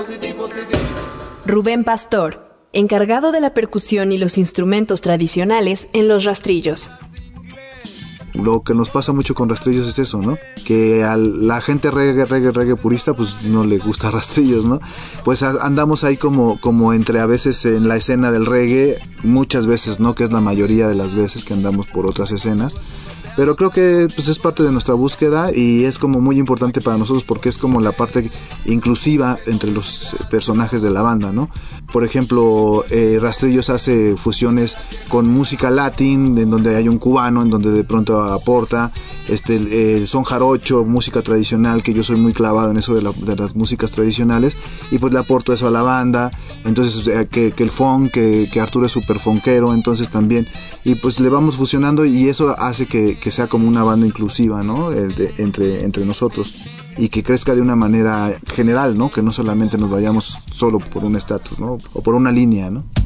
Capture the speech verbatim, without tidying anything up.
Rubén Pastor, encargado de la percusión y los instrumentos tradicionales en Los Rastrillos. Lo que nos pasa mucho con Rastrillos es eso, ¿no? Que a la gente reggae, reggae, reggae purista, pues no le gusta Rastrillos, ¿no? Pues andamos ahí como, como entre a veces en la escena del reggae, muchas veces, ¿no? Que es la mayoría de las veces que andamos por otras escenas. Pero creo que pues, es parte de nuestra búsqueda y es como muy importante para nosotros porque es como la parte inclusiva entre los personajes de la banda, ¿no? Por ejemplo, eh, Rastrillos hace fusiones con música latín, en donde hay un cubano, en donde de pronto aporta este, el, el son jarocho, música tradicional, que yo soy muy clavado en eso de, la, de las músicas tradicionales, y pues le aporto eso a la banda. Entonces eh, que, que el funk, que, que Arturo es súper funkero, entonces también, y pues le vamos fusionando y eso hace que, que sea como una banda inclusiva, ¿no? Eh, de, entre, entre nosotros, y que crezca de una manera general, ¿no? Que no solamente nos vayamos solo por un estatus, ¿no? O por una línea, ¿no?